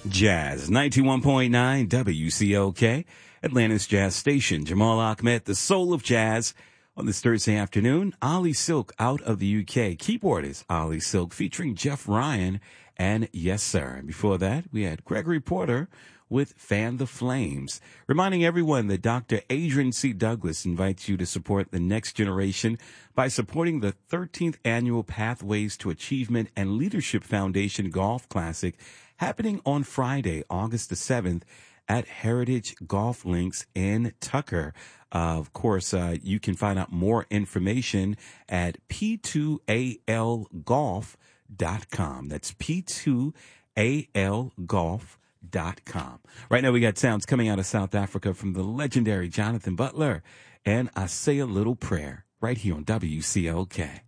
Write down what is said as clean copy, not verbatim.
Jazz 91.9 WCOK, Atlanta's Jazz Station. Jamal Ahmed, the soul of jazz. On this Thursday afternoon, Ollie Silk out of the UK. Keyboardist Ollie Silk featuring Jeff Ryan and Yes Sir. And before that, we had Gregory Porter with Fan the Flames. Reminding everyone that Dr. Adrian C. Douglas invites you to support the next generation by supporting the 13th annual Pathways to Achievement and Leadership Foundation Golf Classic happening on Friday, August the 7th at Heritage Golf Links in Tucker. Of course, you can find out more information at p2algolf.com. That's p2algolf.com. Right now we got sounds coming out of South Africa from the legendary Jonathan Butler and I Say a Little Prayer right here on WCOK.